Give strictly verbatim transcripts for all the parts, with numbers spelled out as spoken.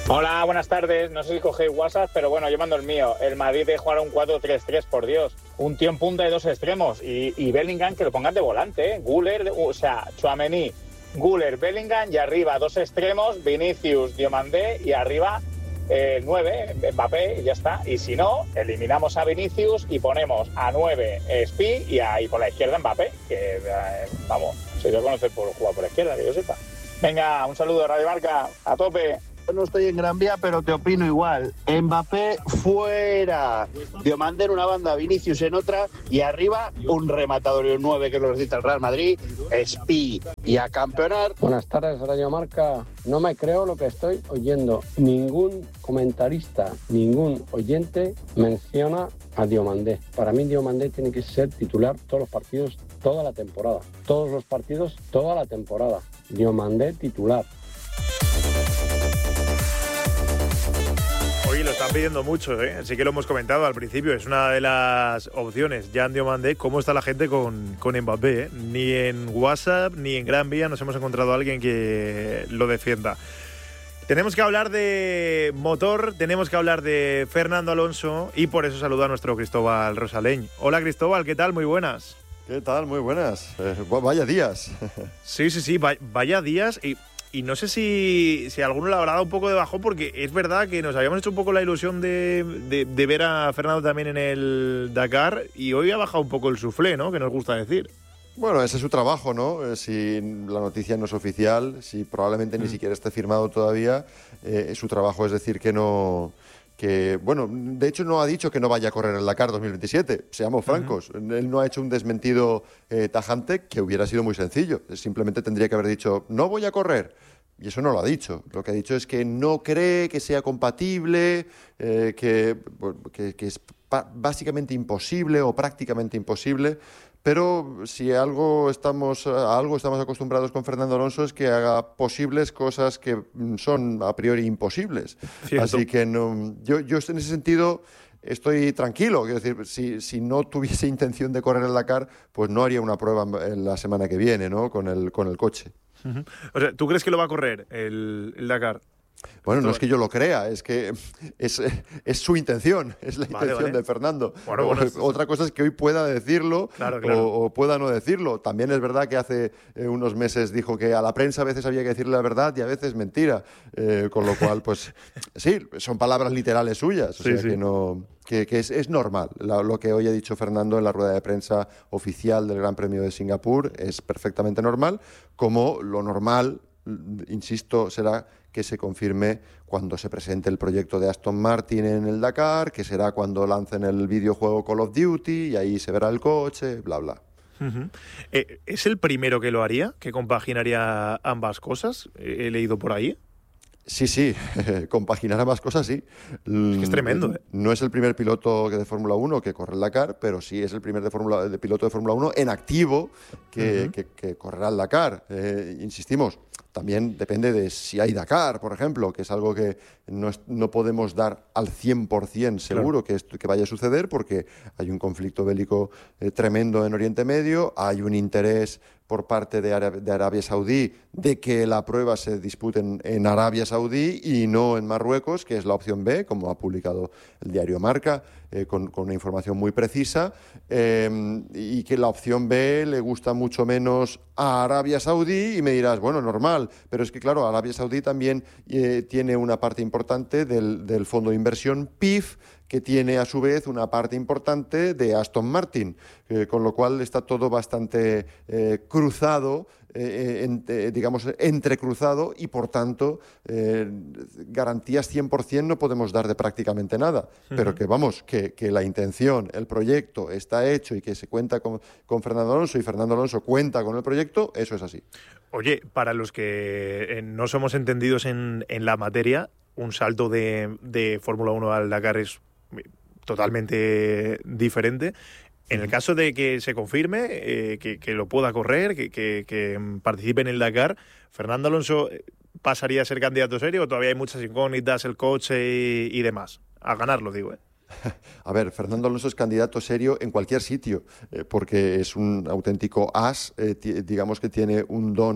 Hola, buenas tardes. No sé si cogéis WhatsApp, pero bueno, yo mando el mío. El Madrid de jugar un cuatro tres tres, por Dios. Un tío en punta de dos extremos. Y, y Bellingham que lo pongan de volante, ¿eh? Guller, o sea, Tchouaméni, Guller, Bellingham y arriba dos extremos, Vinicius, Diomandé y arriba eh, nueve, Mbappé y ya está. Y si no, eliminamos a Vinicius y ponemos a nueve Spi y ahí por la izquierda Mbappé, que eh, vamos, se dio a conocer por jugar por la izquierda, que yo sepa. Venga, un saludo, Radio Marca, a tope. Yo no estoy en Gran Vía, pero te opino igual. Mbappé fuera. Diomandé en una banda, Vinicius en otra. Y arriba un rematador y un nueve que lo necesita el Real Madrid. Spi. Y a campeonar. Buenas tardes, Radio Marca. No me creo lo que estoy oyendo. Ningún comentarista, ningún oyente menciona a Diomandé. Para mí Diomandé tiene que ser titular todos los partidos, toda la temporada. Todos los partidos, toda la temporada. Diomandé titular. Hoy lo están pidiendo mucho, ¿eh? Así que lo hemos comentado al principio, es una de las opciones. Jan Diomandé, ¿cómo está la gente con, con Mbappé? ¿eh? Ni en WhatsApp ni en Gran Vía nos hemos encontrado a alguien que lo defienda. Tenemos que hablar de motor, tenemos que hablar de Fernando Alonso y por eso saludo a nuestro Cristóbal Rosaleñ. Hola Cristóbal, ¿qué tal? Muy buenas. ¿Qué tal? Muy buenas. Eh, vaya días. Sí, sí, sí, vaya días y... Y no sé si, si a alguno le habrá dado un poco de bajón, porque es verdad que nos habíamos hecho un poco la ilusión de, de, de ver a Fernando también en el Dakar y hoy ha bajado un poco el suflé, ¿no? Que nos gusta decir. Bueno, ese es su trabajo, ¿no? Eh, si la noticia no es oficial, si probablemente mm. ni siquiera esté firmado todavía, eh, su trabajo es decir que no... que, bueno, de hecho no ha dicho que no vaya a correr el Dakar dos mil veintisiete, seamos francos. Uh-huh. Él no ha hecho un desmentido eh, tajante que hubiera sido muy sencillo. Simplemente tendría que haber dicho, no voy a correr. Y eso no lo ha dicho. Lo que ha dicho es que no cree que sea compatible, eh, que, que, que es pa- básicamente imposible o prácticamente imposible. Pero si algo estamos, a algo estamos acostumbrados con Fernando Alonso es que haga posibles cosas que son a priori imposibles. Cierto. Así que no, yo, yo en ese sentido estoy tranquilo. Quiero decir, si, si no tuviese intención de correr el Dakar, pues no haría una prueba en la semana que viene, ¿no? Con el, con el coche. Uh-huh. O sea, ¿tú crees que lo va a correr el, el Dakar? Bueno, no es que yo lo crea, es que es, es su intención, es la intención vale, vale. de Fernando. Bueno, bueno, o, otra cosa es que hoy pueda decirlo claro, claro. O, o pueda no decirlo. También es verdad que hace eh, unos meses dijo que a la prensa a veces había que decirle la verdad y a veces mentira. Eh, con lo cual, pues sí, son palabras literales suyas. O sí, sea sí. que, no, que, que es, es normal. La, lo que hoy ha dicho Fernando en la rueda de prensa oficial del Gran Premio de Singapur es perfectamente normal, como lo normal, insisto, será que se confirme cuando se presente el proyecto de Aston Martin en el Dakar, que será cuando lancen el videojuego Call of Duty y ahí se verá el coche, bla, bla. Uh-huh. Eh, ¿Es el primero que lo haría? ¿Que compaginaría ambas cosas? He leído por ahí. Sí, sí, compaginar ambas cosas, sí. Es que es tremendo, ¿eh? No es el primer piloto de Fórmula uno que corre el Dakar, pero sí es el primer de, Fórmula, de piloto de Fórmula uno en activo que, uh-huh. que, que correrá el Dakar. Eh, insistimos, también depende de si hay Dakar, por ejemplo, que es algo que no, es, no podemos dar al cien por ciento seguro claro. que, esto, que vaya a suceder, porque hay un conflicto bélico eh, tremendo en Oriente Medio, hay un interés por parte de, Arab- de Arabia Saudí de que la prueba se dispute en, en Arabia Saudí y no en Marruecos, que es la opción B, como ha publicado el diario Marca, eh, con, con una información muy precisa, eh, y que la opción B le gusta mucho menos a Arabia Saudí, y me dirás, bueno, normal, pero es que claro, Arabia Saudí también eh, tiene una parte importante del, del fondo de inversión P I F, que tiene a su vez una parte importante de Aston Martin, eh, con lo cual está todo bastante eh, cruzado, eh, en, eh, digamos, entrecruzado, y por tanto eh, garantías cien por ciento no podemos dar de prácticamente nada, uh-huh. pero que vamos, que, que la intención, el proyecto está hecho y que se cuenta con, con Fernando Alonso y Fernando Alonso cuenta con el proyecto, eso es así. Oye, para los que no somos entendidos en, en la materia, un salto de, de Fórmula uno al Dakar es totalmente diferente. En el caso de que se confirme, eh, que, que lo pueda correr, que, que, que participe en el Dakar, ¿Fernando Alonso pasaría a ser candidato serio o todavía hay muchas incógnitas, el coche y, y demás? A ganarlo, digo, ¿eh? A ver, Fernando Alonso es candidato serio en cualquier sitio, eh, porque es un auténtico as, eh, t- digamos que tiene un don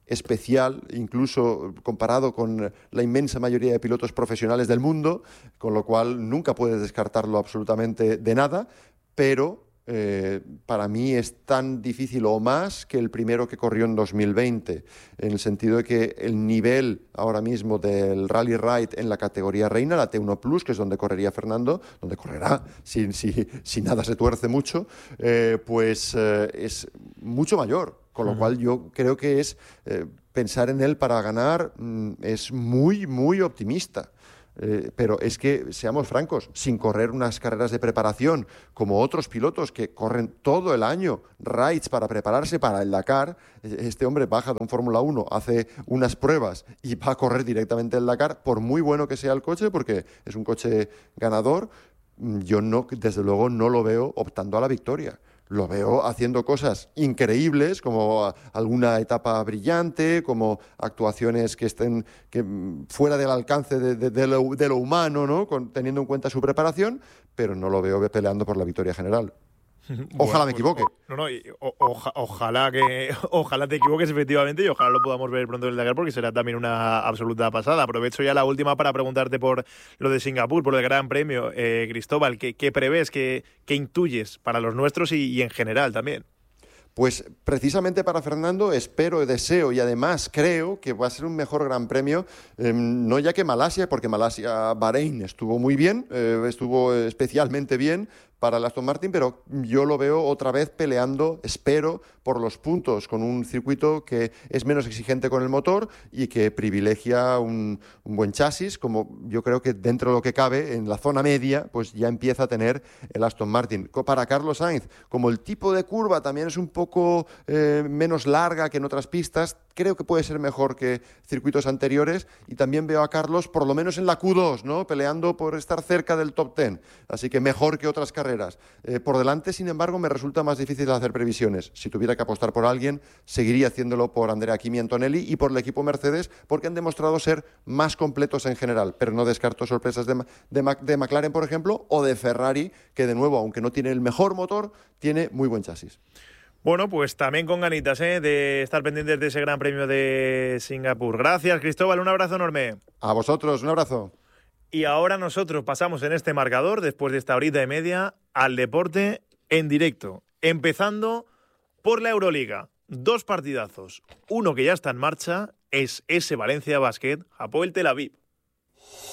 especial, incluso comparado con la inmensa mayoría de pilotos profesionales del mundo, con lo cual nunca puedes descartarlo absolutamente de nada, pero eh, para mí es tan difícil o más que el primero que corrió en dos mil veinte, en el sentido de que el nivel ahora mismo del Rally Ride en la categoría reina, la T uno Plus, que es donde correría Fernando, donde correrá si, si, si nada se tuerce mucho, eh, pues eh, es mucho mayor. Con lo uh-huh. cual yo creo que es eh, pensar en él para ganar mm, es muy, muy optimista. Eh, pero es que, seamos francos, sin correr unas carreras de preparación como otros pilotos que corren todo el año rides para prepararse para el Dakar, este hombre baja de un Fórmula uno, hace unas pruebas y va a correr directamente el Dakar, por muy bueno que sea el coche, porque es un coche ganador, yo no, desde luego no lo veo optando a la victoria. Lo veo haciendo cosas increíbles, como alguna etapa brillante, como actuaciones que estén que, fuera del alcance de, de, de, lo, de lo humano, ¿no? Con, teniendo en cuenta su preparación, pero no lo veo peleando por la victoria general. Ojalá bueno, me equivoque. Pues, no, no, o, oja, ojalá que ojalá te equivoques efectivamente y ojalá lo podamos ver pronto en el Dakar porque será también una absoluta pasada. Aprovecho ya la última para preguntarte por lo de Singapur, por el Gran Premio. Eh, Cristóbal, ¿qué, qué prevés, qué, qué intuyes para los nuestros y, y en general también? Pues precisamente para Fernando espero, deseo y además creo que va a ser un mejor Gran Premio, eh, no ya que Malasia, porque Malasia, Bahrein estuvo muy bien, eh, estuvo especialmente bien para el Aston Martin, pero yo lo veo otra vez peleando, espero, por los puntos, con un circuito que es menos exigente con el motor y que privilegia un, un buen chasis, como yo creo que dentro de lo que cabe, en la zona media, pues ya empieza a tener el Aston Martin. Para Carlos Sainz, como el tipo de curva también es un poco eh, menos larga que en otras pistas, creo que puede ser mejor que circuitos anteriores y también veo a Carlos, por lo menos en la Q dos, ¿no? Peleando por estar cerca del top diez, así que mejor que otras carreras. Eh, por delante, sin embargo, me resulta más difícil hacer previsiones. Si tuviera que apostar por alguien, seguiría haciéndolo por Andrea Kimi y Antonelli y por el equipo Mercedes, porque han demostrado ser más completos en general, pero no descarto sorpresas de, de, de McLaren, por ejemplo, o de Ferrari, que de nuevo, aunque no tiene el mejor motor, tiene muy buen chasis. Bueno, pues también con ganitas ¿eh? de estar pendientes de ese Gran Premio de Singapur. Gracias, Cristóbal, un abrazo enorme. A vosotros, un abrazo. Y ahora nosotros pasamos en este marcador, después de esta horita y media, al deporte en directo. Empezando por la Euroliga. Dos partidazos. Uno que ya está en marcha es ese Valencia Basket, Hapoel Tel Aviv.